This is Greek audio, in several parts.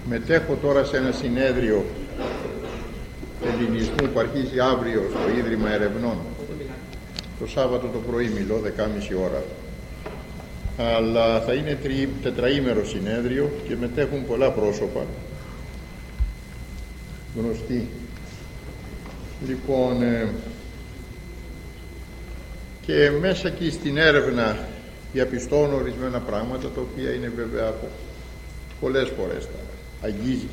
Μετέχω τώρα σε ένα συνέδριο ελληνισμού που αρχίζει αύριο στο Ίδρυμα Ερευνών. Το Σάββατο το πρωί μιλώ, 10.30 ώρα. Αλλά θα είναι τετραήμερο συνέδριο και μετέχουν πολλά πρόσωπα γνωστοί. Λοιπόν, και μέσα εκεί στην έρευνα διαπιστώνω ορισμένα πράγματα, τα οποία είναι βέβαια πολλές φορές τα αγγίζεις.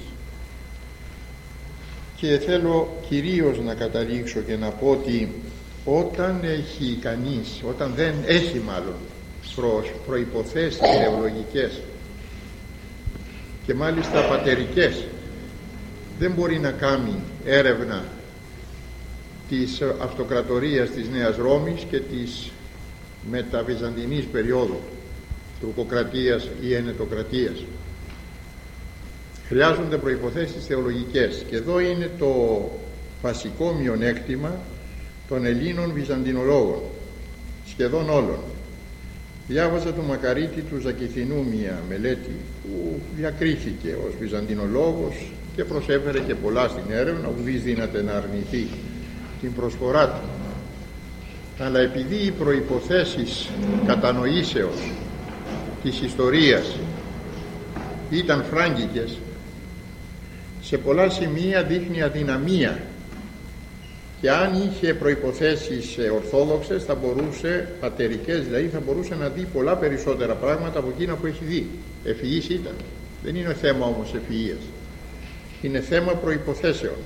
Και θέλω κυρίως να καταλήξω και να πω ότι όταν έχει κανείς, όταν δεν έχει μάλλον προϋποθέσεις θεολογικές και μάλιστα πατερικές, δεν μπορεί να κάνει έρευνα της αυτοκρατορίας της Νέας Ρώμης και της μεταβυζαντινής περίοδου, τουρκοκρατίας ή ενετοκρατίας. Χρειάζονται προϋποθέσεις θεολογικές, και εδώ είναι το βασικό μειονέκτημα των Ελλήνων βυζαντινολόγων, σχεδόν όλων. Διάβαζα του Μακαρίτη του Ζακηθινού μια μελέτη που διακρίθηκε ως βυζαντινολόγος και προσέφερε και πολλά στην έρευνα, ουδής δύναται να αρνηθεί την προσφορά του. Αλλά επειδή οι προϋποθέσεις κατανοήσεως της ιστορίας ήταν φράγκικες, σε πολλά σημεία δείχνει αδυναμία, και αν είχε προϋποθέσεις ορθόδοξες θα μπορούσε, πατερικές δηλαδή, θα μπορούσε να δει πολλά περισσότερα πράγματα από εκείνα που έχει δει. Ευφυής ήταν. Δεν είναι θέμα όμως ευφυΐας, είναι θέμα προϋποθέσεων.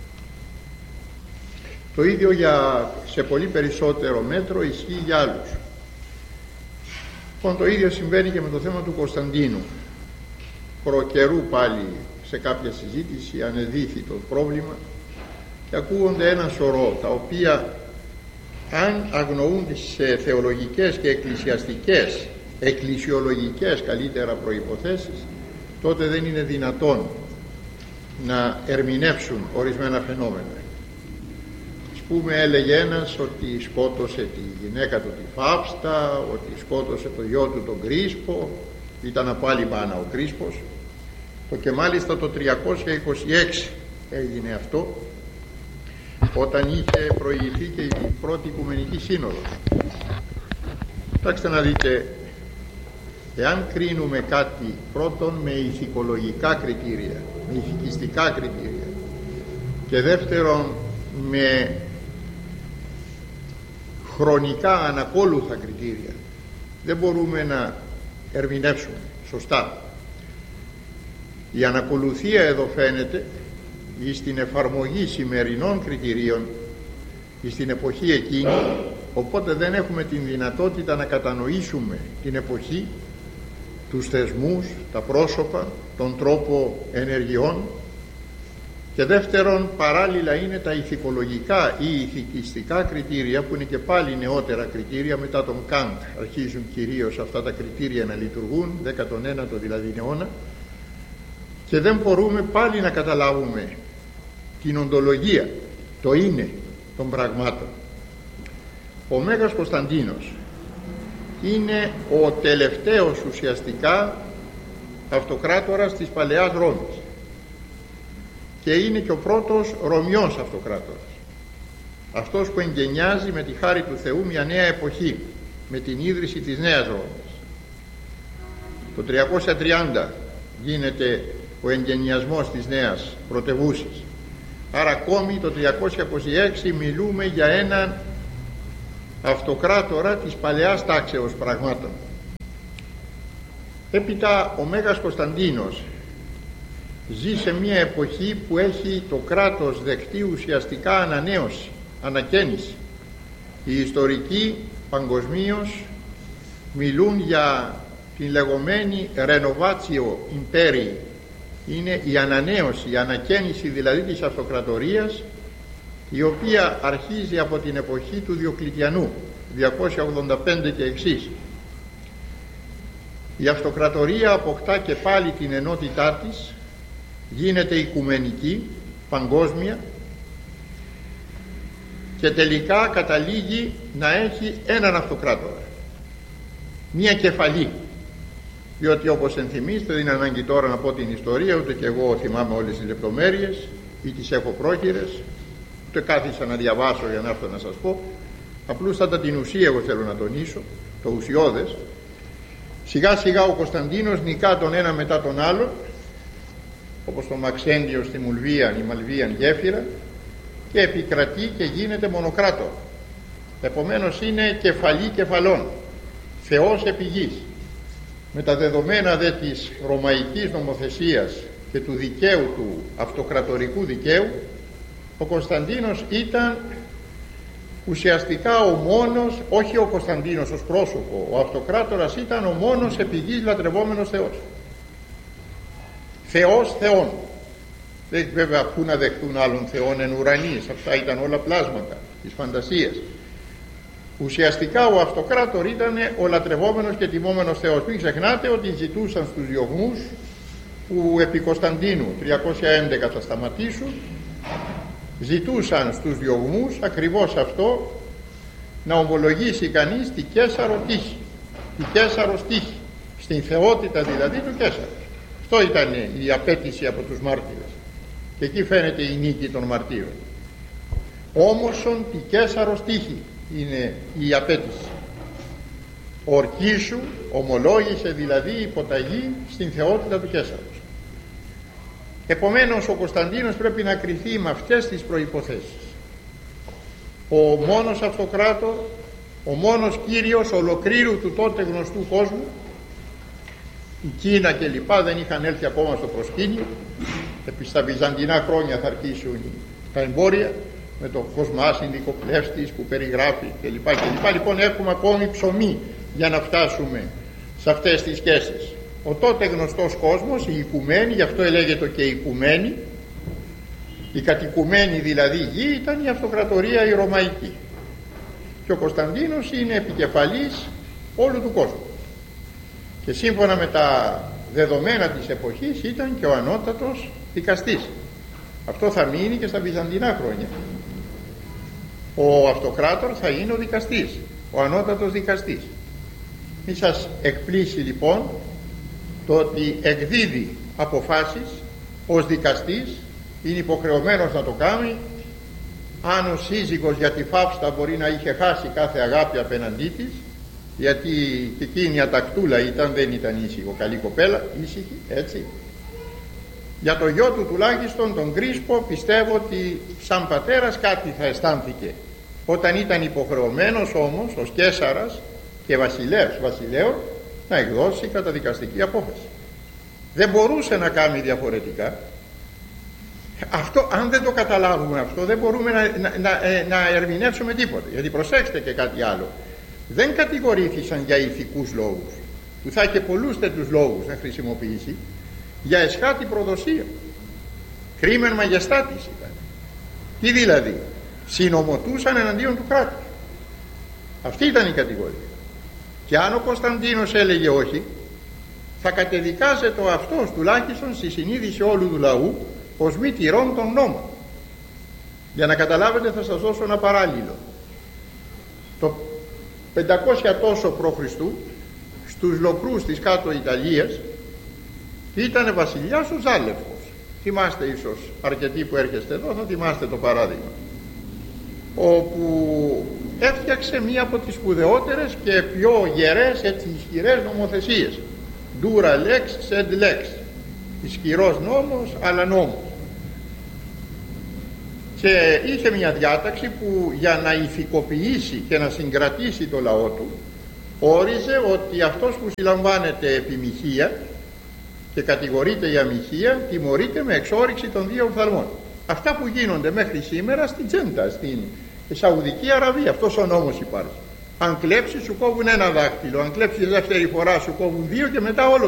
Το ίδιο σε πολύ περισσότερο μέτρο ισχύει για άλλους. Λοιπόν, το ίδιο συμβαίνει και με το θέμα του Κωνσταντίνου. Προκαιρού πάλι σε κάποια συζήτηση ανεδύθη το πρόβλημα και ακούγονται ένα σωρό, τα οποία αν αγνοούν τις θεολογικές και εκκλησιαστικές, εκκλησιολογικές καλύτερα προϋποθέσεις, τότε δεν είναι δυνατόν να ερμηνεύσουν ορισμένα φαινόμενα. Ας πούμε, έλεγε ένας ότι σκότωσε τη γυναίκα του τη Φάυστα, ότι σκότωσε το γιο του τον Κρίσπο, ήταν από άλλη μάνα ο Κρίσπος, και μάλιστα το 326 έγινε αυτό, όταν είχε προηγηθεί και η πρώτη Οικουμενική Σύνοδος. Κοιτάξτε να δείτε, εάν κρίνουμε κάτι πρώτον με ηθικολογικά κριτήρια, με ηθικιστικά κριτήρια, και δεύτερον με χρονικά ανακόλουθα κριτήρια, δεν μπορούμε να ερμηνεύσουμε σωστά. Η ανακολουθία εδώ φαίνεται στην εφαρμογή σημερινών κριτηρίων στην εποχή εκείνη, οπότε δεν έχουμε την δυνατότητα να κατανοήσουμε την εποχή, τους θεσμούς, τα πρόσωπα, τον τρόπο ενεργειών. Και δεύτερον, παράλληλα είναι τα ηθικολογικά ή ηθικιστικά κριτήρια, που είναι και πάλι νεότερα κριτήρια, μετά τον Καντ αρχίζουν κυρίως αυτά τα κριτήρια να λειτουργούν, 19ο δηλαδή αιώνα, και δεν μπορούμε πάλι να καταλάβουμε την οντολογία, το είναι των πραγμάτων. Ο Μέγας Κωνσταντίνος είναι ο τελευταίος ουσιαστικά αυτοκράτορας της Παλαιάς Ρώμης και είναι και ο πρώτος Ρωμιός αυτοκράτορας, αυτός που εγκαινιάζει με τη χάρη του Θεού μια νέα εποχή με την ίδρυση της Νέας Ρώμης. Το 330 γίνεται ο εγκαινιασμός της νέας πρωτευούσης, άρα ακόμη το 326 μιλούμε για έναν αυτοκράτορα της παλαιάς τάξεως πραγμάτων. Έπειτα ο Μέγας Κωνσταντίνος ζει σε μια εποχή που έχει το κράτος δεχτεί ουσιαστικά ανανέωση, ανακαίνιση. Οι ιστορικοί παγκοσμίως μιλούν για την λεγόμενη Renovatio Imperii, είναι η ανανέωση, η ανακαίνιση δηλαδή της αυτοκρατορίας, η οποία αρχίζει από την εποχή του Διοκλητιανού 285 και εξής. Η αυτοκρατορία αποκτά και πάλι την ενότητά της, γίνεται οικουμενική, παγκόσμια, και τελικά καταλήγει να έχει έναν αυτοκράτορα, μία κεφαλή. διότι όπως ενθυμίστε, δεν είναι ανάγκη τώρα να πω την ιστορία, ούτε και εγώ θυμάμαι όλες τις λεπτομέρειες ή τις έχω πρόχειρες, ούτε κάθισα να διαβάσω για να έρθω να σας πω. Απλούστατα την ουσία εγώ θέλω να τονίσω, το ουσιώδες. Σιγά σιγά ο Κωνσταντίνος νικά τον ένα μετά τον άλλο, όπως το Μαξέντιο στη Μουλβίαν ή Μαλβίαν γέφυρα, και επικρατεί και γίνεται μονοκράτο. Επομένως είναι κεφαλή κεφαλών, Θεός επί γης. Με τα δεδομένα δε της ρωμαϊκής νομοθεσίας και του δικαίου, του αυτοκρατορικού δικαίου, ο Κωνσταντίνος ήταν ουσιαστικά ο μόνος, όχι ο Κωνσταντίνος ως πρόσωπο, ο αυτοκράτορας ήταν ο μόνος επί γης λατρευόμενος Θεός. Θεός Θεών. Δεν βέβαια πού να δεχτούν άλλων θεών εν ουρανείς, αυτά ήταν όλα πλάσματα της φαντασίας. Ουσιαστικά ο αυτοκράτορ ήταν ο λατρευόμενος και τιμόμενος Θεός. Μην ξεχνάτε ότι ζητούσαν στους διωγμούς, που επί Κωνσταντίνου 311 θα σταματήσουν, ζητούσαν στους διωγμούς ακριβώς αυτό, να ομολογήσει κανείς τη Καίσαρο τύχη, τη Καίσαρος τύχη, στην θεότητα δηλαδή του Καίσαρος. Αυτό ήταν η απέτηση από τους μάρτυρες, και εκεί φαίνεται η νίκη των μαρτύρων. Όμωσον τη Καίσαρος τύχη είναι η απέτηση. Ορκίσου, ομολόγησε δηλαδή υποταγή στην θεότητα του Καίσαρος. Επομένως ο Κωνσταντίνος πρέπει να κριθεί με αυτές τις προϋποθέσεις. Ο μόνος αυτοκράτορ, ο μόνος κύριος ολοκλήρου του τότε γνωστού κόσμου. Η Κίνα και λοιπά δεν είχαν έλθει ακόμα στο προσκήνιο. Επί στα βυζαντινά χρόνια θα αρχίσουν τα εμπόρια με το Κοσμάς Ινδικοκλεύστης που περιγράφει κλπ. Λοιπόν έχουμε ακόμη ψωμί για να φτάσουμε σε αυτές τις σχέσεις. Ο τότε γνωστός κόσμος, η οικουμένη, γι' αυτό ελέγεται και η οικουμένη, η κατοικουμένη δηλαδή γη, ήταν η αυτοκρατορία η ρωμαϊκή, και ο Κωνσταντίνος είναι επικεφαλής όλου του κόσμου, και σύμφωνα με τα δεδομένα της εποχής ήταν και ο ανώτατος δικαστής. Αυτό θα μείνει και στα βυζαντινά χρόνια. Ο αυτοκράτορ θα είναι ο δικαστής, ο ανώτατος δικαστής. Μη σας εκπλήσει λοιπόν το ότι εκδίδει αποφάσεις ως δικαστής, είναι υποχρεωμένος να το κάνει. Αν ο σύζυγος για τη Φαύστα μπορεί να είχε χάσει κάθε αγάπη απέναντί της, γιατί και εκείνη ατακτούλα ήταν, δεν ήταν ήσυχο, καλή κοπέλα, ήσυχη, έτσι. Για το γιο του τουλάχιστον, τον Κρίσπο, πιστεύω ότι σαν πατέρας κάτι θα αισθάνθηκε. Όταν ήταν υποχρεωμένος όμως ως Καίσαρας και βασιλέος να εκδώσει καταδικαστική απόφαση. Δεν μπορούσε να κάνει διαφορετικά. Αυτό, αν δεν το καταλάβουμε αυτό, δεν μπορούμε να ερμηνεύσουμε τίποτα. Γιατί προσέξτε και κάτι άλλο. Δεν κατηγορήθησαν για ηθικούς λόγους, που θα είχε πολλούς τέτοιους λόγους να χρησιμοποιήσει, για εσχάτη προδοσία. Κρίμεν μαγεστάτης ήταν. Τι δηλαδή? Συνομωτούσαν εναντίον του κράτους. Αυτή ήταν η κατηγορία. Και αν ο Κωνσταντίνος έλεγε όχι, θα κατεδικάζεται ο αυτός τουλάχιστον στη συνείδηση όλου του λαού ως μη τηρών των νόμων. Για να καταλάβετε θα σας δώσω ένα παράλληλο. Το 500 τόσο π.Χ. στους Λοκρούς της κάτω Ιταλίας ήταν βασιλιάς ο Ζάλευκος. Θυμάστε ίσως αρκετοί που έρχεστε εδώ, θα θυμάστε το παράδειγμα, όπου έφτιαξε μία από τις σπουδαιότερες και πιο γερές, έτσι ισχυρές νομοθεσίες. Dura lex sed lex, ισχυρός νόμος αλλά νόμος. Και είχε μια διάταξη που για να ηθικοποιήσει και να συγκρατήσει το λαό του, όριζε ότι αυτός που συλλαμβάνεται επί μοιχεία και κατηγορείται για μοιχεία, τιμωρείται με εξόρυξη των 2 οφθαλμών. Αυτά που γίνονται μέχρι σήμερα στην Τζέντα, στην Σαουδική Αραβία, αυτός ο νόμος υπάρχει. Αν κλέψεις σου κόβουν 1 δάχτυλο, αν κλέψεις δεύτερη φορά σου κόβουν 2 και μετά όλο